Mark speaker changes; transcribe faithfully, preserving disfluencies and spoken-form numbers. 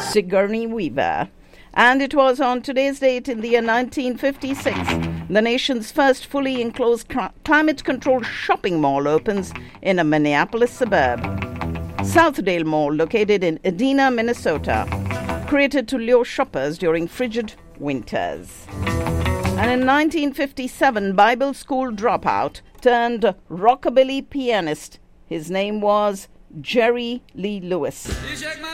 Speaker 1: Sigourney Weaver. And it was on today's date in the year nineteen fifty-six, the nation's first fully enclosed cl- climate-controlled shopping mall opens in a Minneapolis suburb. Southdale Mall, located in Edina, Minnesota, created to lure shoppers during frigid winters. And in nineteen fifty-seven, Bible school dropout turned rockabilly pianist. His name was Jerry Lee Lewis.